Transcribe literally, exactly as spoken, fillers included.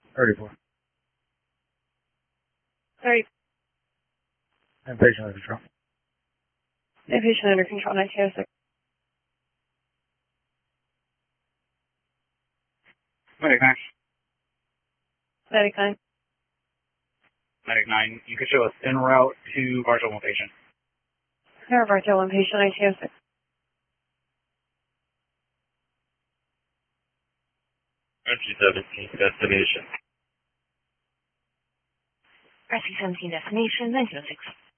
thirty-four. thirty. Inpatient under control. Inpatient under control, nineteen oh six. Medic nine. Medic nine. Medic nine, you could show us en route to Bartow one patient. Air Bartow one patient, nineteen oh six. R G seventeen, destination. R C seventeen destination, nineteen oh six.